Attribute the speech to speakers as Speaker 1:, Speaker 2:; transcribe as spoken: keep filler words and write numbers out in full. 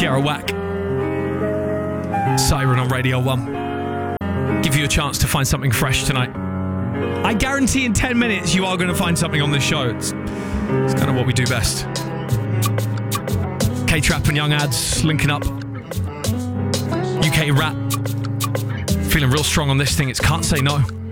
Speaker 1: Kerouac. Siren on Radio one. Give you a chance to find something fresh tonight. I guarantee in ten minutes you are going to find something on this show. It's, it's kind of what we do best. K-Trap and Young Ads linking up. U K rap. Feeling real strong on this thing. It's Can't Say No.